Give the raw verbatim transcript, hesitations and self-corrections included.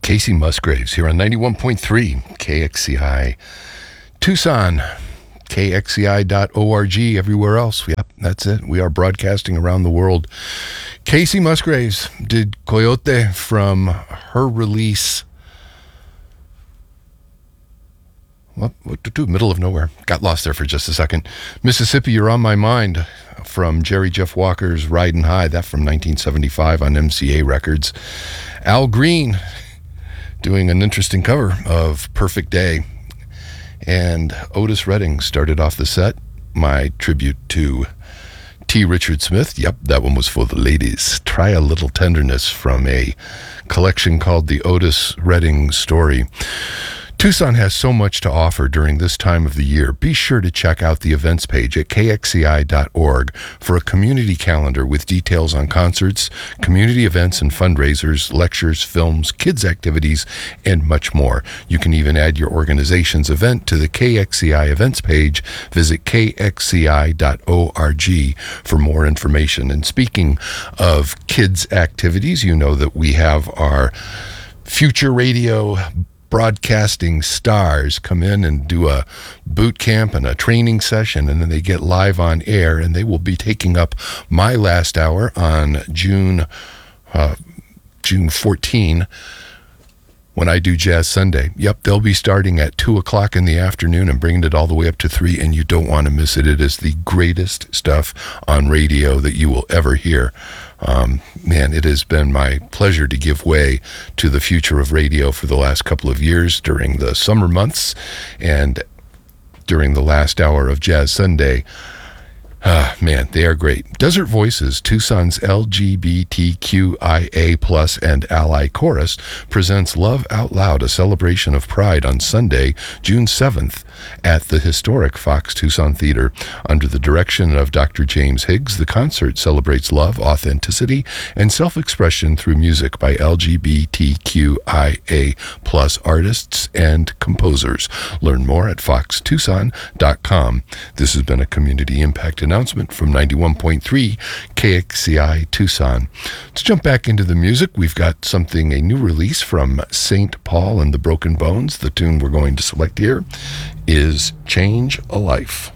Casey Musgraves here on ninety-one point three K X C I Tucson, K X C I dot org, everywhere else. Yep, that's it. We are broadcasting around the world. Casey Musgraves did Coyote from her release. What, what to do? Middle of nowhere. Got lost there for just a second. Mississippi, You're on My Mind from Jerry Jeff Walker's Ridin' High. That from nineteen seventy-five on M C A Records. Al Green doing an interesting cover of Perfect Day. And Otis Redding started off the set. My tribute to T. Richard Smith. Yep, that one was for the ladies. Try a Little Tenderness from a collection called The Otis Redding Story. Tucson has so much to offer during this time of the year. Be sure to check out the events page at K X C I dot org for a community calendar with details on concerts, community events and fundraisers, lectures, films, kids activities, and much more. You can even add your organization's event to the K X C I events page. Visit K X C I dot org for more information. And speaking of kids activities, you know that we have our Future Radio broadcasting stars come in and do a boot camp and a training session, and then they get live on air, and they will be taking up my last hour on June uh, June fourteenth when I do Jazz Sunday. Yep, they'll be starting at two o'clock in the afternoon and bringing it all the way up to three, and you don't want to miss it. It is the greatest stuff on radio that you will ever hear. Um, man, it has been my pleasure to give way to the future of radio for the last couple of years during the summer months and during the last hour of Jazz Sunday. Ah, man, they are great. Desert Voices, Tucson's L G B T Q I A plus and ally chorus, presents Love Out Loud, a celebration of pride on Sunday, June seventh, at the historic Fox Tucson Theater. Under the direction of Doctor James Higgs, the concert celebrates love, authenticity, and self-expression through music by L G B T Q I A plus artists and composers. Learn more at fox tucson dot com. This has been a community impact announcement from ninety-one point three K X C I Tucson. Let's jump back into the music. We've got something, a new release from Saint Paul and the Broken Bones. The tune we're going to select here is Change a Life.